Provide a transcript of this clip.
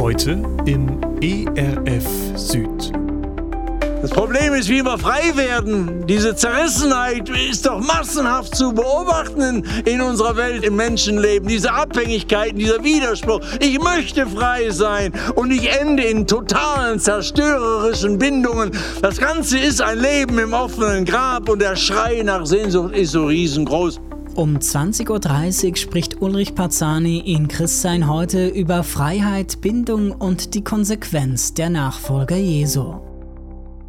Heute im ERF Süd. Das Problem ist, wie wir frei werden. Diese Zerrissenheit ist doch massenhaft zu beobachten in unserer Welt, im Menschenleben. Diese Abhängigkeiten, dieser Widerspruch. Ich möchte frei sein und ich ende in totalen, zerstörerischen Bindungen. Das Ganze ist ein Leben im offenen Grab und der Schrei nach Sehnsucht ist so riesengroß. Um 20.30 Uhr spricht Ulrich Parzani in Christsein heute über Freiheit, Bindung und die Konsequenz der Nachfolger Jesu.